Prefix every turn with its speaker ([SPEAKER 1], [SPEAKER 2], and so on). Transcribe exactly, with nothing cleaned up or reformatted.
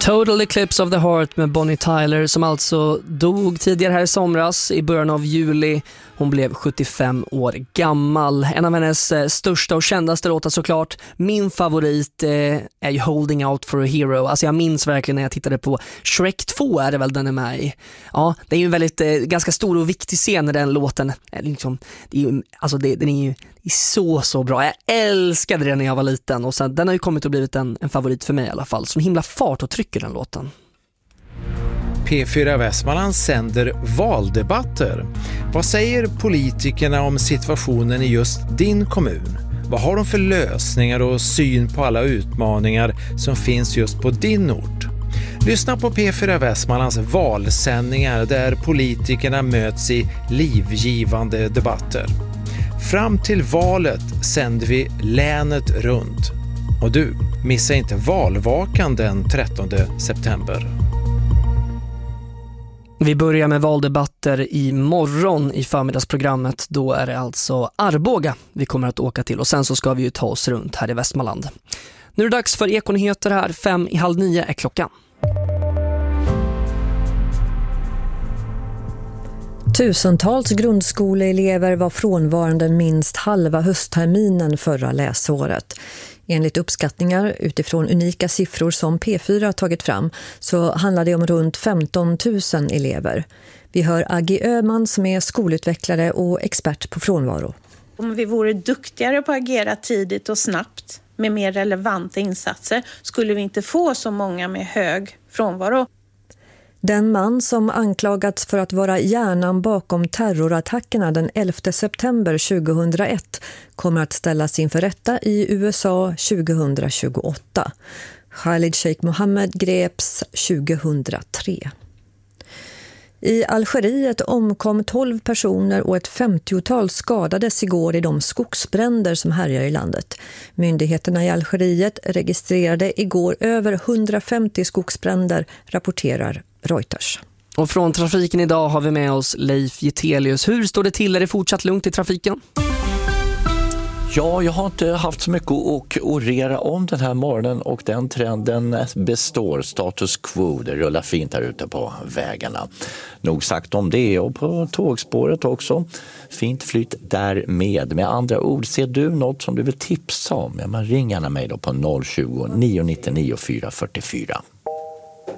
[SPEAKER 1] Total Eclipse of the Heart med Bonnie Tyler, som alltså dog tidigare här i somras i början av juli. Hon blev sjuttiofem år gammal. En av hennes eh, största och kändaste låtar såklart. Min favorit eh, är ju Holding Out for a Hero. Alltså jag minns verkligen när jag tittade på Shrek två, är det väl den är med i. Ja, det är ju en väldigt eh, ganska stor och viktig scen i den låten. Eh, liksom, det är ju, alltså det, den är ju det är så så bra. Jag älskade den när jag var liten, och sen, den har ju kommit och blivit en, en favorit för mig i alla fall. Som himla fart och trycker den låten.
[SPEAKER 2] P fyra Västmanland sänder valdebatter. Vad säger politikerna om situationen i just din kommun? Vad har de för lösningar och syn på alla utmaningar som finns just på din ort? Lyssna på P fyra Västmanlands valsändningar där politikerna möts i livgivande debatter. Fram till valet sänder vi länet runt. Och du, missa inte valvakan den trettonde september.
[SPEAKER 1] Vi börjar med valdebatter i morgon i förmiddagsprogrammet. Då är det alltså Arboga vi kommer att åka till, och sen så ska vi ju ta oss runt här i Västmanland. Nu är det dags för Ekonyheter här. Fem i halv nio är klockan.
[SPEAKER 3] Tusentals grundskoleelever var frånvarande minst halva höstterminen förra läsåret. Enligt uppskattningar utifrån unika siffror som P fyra har tagit fram så handlar det om runt femton tusen elever. Vi hör Aggie Öhman som är skolutvecklare och expert på frånvaro.
[SPEAKER 4] Om vi vore duktigare på att agera tidigt och snabbt med mer relevanta insatser skulle vi inte få så många med hög frånvaro.
[SPEAKER 3] Den man som anklagats för att vara hjärnan bakom terrorattackerna den elfte september tjugohundraett kommer att ställas inför rätta i U S A tjugohundratjugoåtta. Khalid Sheikh Mohammed greps tjugohundratre. I Algeriet omkom tolv personer och ett femtiotal skadades igår i de skogsbränder som härjar i landet. Myndigheterna i Algeriet registrerade igår över hundrafemtio skogsbränder, rapporterar Reuters.
[SPEAKER 1] Och från trafiken idag har vi med oss Leif Getelius. Hur står det till? Är det fortsatt lugnt i trafiken?
[SPEAKER 5] Ja, jag har inte haft så mycket att orera om den här morgonen, och den trenden består, status quo. Det rullar fint här ute på vägarna. Nog sagt om det, och på tågspåret också. Fint flyt därmed. Med andra ord, ser du något som du vill tipsa om? Ja, man ringer gärna mig då på noll tjugo, nio nittionio, fyra fyrtiofyra.